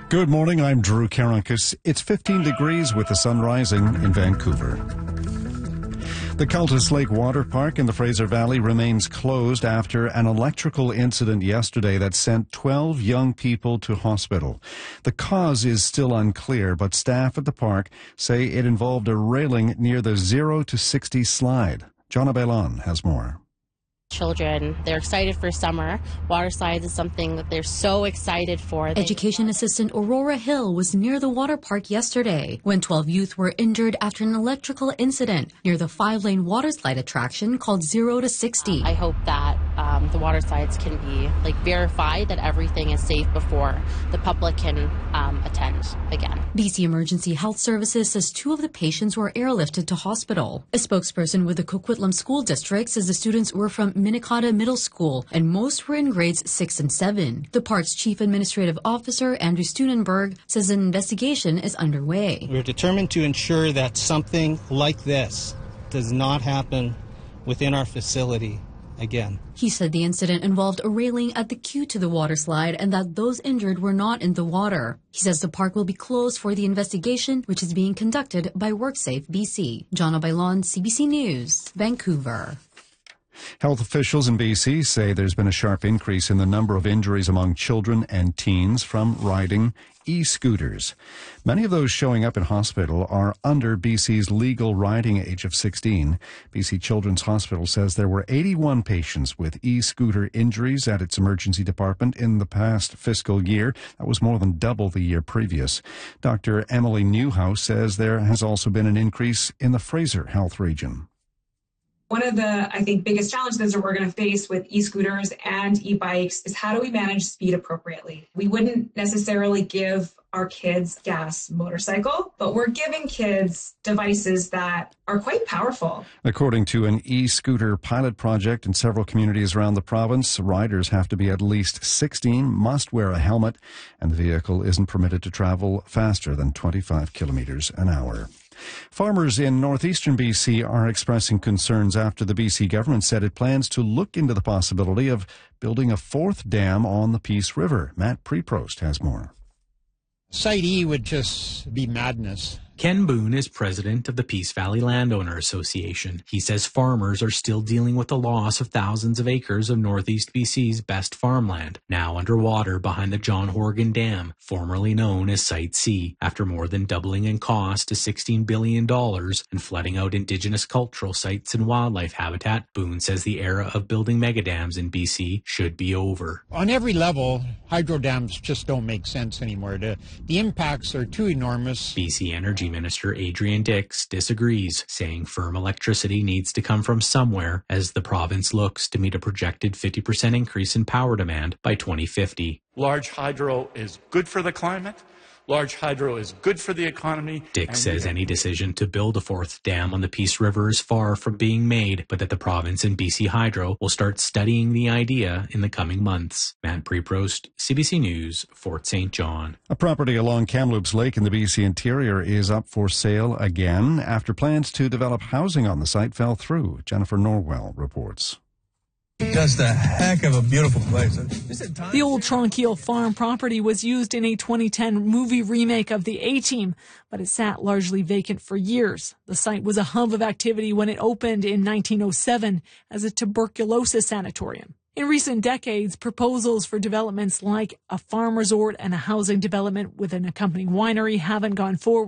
Good morning, I'm Drew Karankas. It's 15 degrees with the sun rising in Vancouver. The Cultus Lake Water Park in the Fraser Valley remains closed after an electrical incident yesterday that sent 12 young people to hospital. The cause is still unclear, but staff at the park say it involved a railing near the 0 to 60 slide. Jonna Bellon has more. Children, they're excited for summer. Water slides is something that they're so excited for. Education assistant Aurora Hill was near the water park yesterday when 12 youth were injured after an electrical incident near the 5-lane water slide attraction called 0 to 60. I hope that the water slides can be verified that everything is safe before the public can attend again. BC Emergency Health Services says 2 of the patients were airlifted to hospital. A spokesperson with the Coquitlam School District says the students were from Minnetonka Middle School, and most were in grades 6 and 7. The park's Chief Administrative Officer, Andrew Steunenberg, says an investigation is underway. We're determined to ensure that something like this does not happen within our facility again. He said the incident involved a railing at the queue to the water slide and that those injured were not in the water. He says the park will be closed for the investigation, which is being conducted by WorkSafe BC. Jonna Bellon, CBC News, Vancouver. Health officials in BC say there's been a sharp increase in the number of injuries among children and teens from riding e-scooters. Many of those showing up in hospital are under BC's legal riding age of 16. BC Children's Hospital says there were 81 patients with e-scooter injuries at its emergency department in the past fiscal year. That was more than double the year previous. Dr. Emily Newhouse says there has also been an increase in the Fraser Health region. One of the, I think, biggest challenges that we're going to face with e-scooters and e-bikes is how do we manage speed appropriately? We wouldn't necessarily give our kids a gas motorcycle, but we're giving kids devices that are quite powerful. According to an e-scooter pilot project in several communities around the province, riders have to be at least 16, must wear a helmet, and the vehicle isn't permitted to travel faster than 25 kilometers an hour. Farmers in northeastern BC are expressing concerns after the BC government said it plans to look into the possibility of building a 4th dam on the Peace River. Matt Preprost has more. Site E would just be madness. Ken Boone is president of the Peace Valley Landowner Association. He says farmers are still dealing with the loss of thousands of acres of Northeast BC's best farmland, now underwater behind the John Horgan Dam, formerly known as Site C, after more than doubling in cost to $16 billion and flooding out Indigenous cultural sites and wildlife habitat. Boone says the era of building megadams in BC should be over. On every level, hydro dams just don't make sense anymore. The impacts are too enormous. BC Energy Minister Adrian Dix disagrees, saying firm electricity needs to come from somewhere as the province looks to meet a projected 50% increase in power demand by 2050. Large hydro is good for the climate. Large hydro is good for the economy. Dix says any decision to build a 4th dam on the Peace River is far from being made, but that the province and BC Hydro will start studying the idea in the coming months. Matt Preprost, CBC News, Fort St. John. A property along Kamloops Lake in the BC interior is up for sale again after plans to develop housing on the site fell through. Jennifer Norwell reports. Just a heck of a beautiful place. The old Tronquil farm property was used in a 2010 movie remake of The A-Team, but it sat largely vacant for years. The site was a hub of activity when it opened in 1907 as a tuberculosis sanatorium. In recent decades, proposals for developments like a farm resort and a housing development with an accompanying winery haven't gone forward.